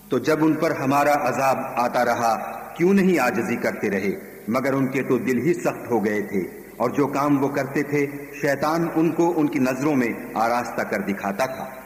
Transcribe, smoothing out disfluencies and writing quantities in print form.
तो जब उन पर हमारा अजाब आता रहा क्यों नहीं आजिज़ी करते रहे, मगर उनके तो दिल ही सख्त हो गए थे, और जो काम वो करते थे शैतान उनको उनकी नजरों में आरास्ता कर दिखाता था।